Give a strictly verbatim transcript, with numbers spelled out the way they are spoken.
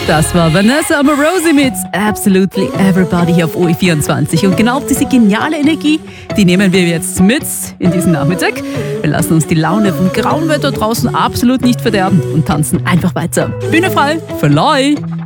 Das war Vanessa Amorosi mit Absolutely Everybody auf O E vierundzwanzig. Und genau diese geniale Energie, die nehmen wir jetzt mit in diesen Nachmittag. Wir lassen uns die Laune vom grauen Wetter draußen absolut nicht verderben und tanzen einfach weiter. Bühne frei für Loi!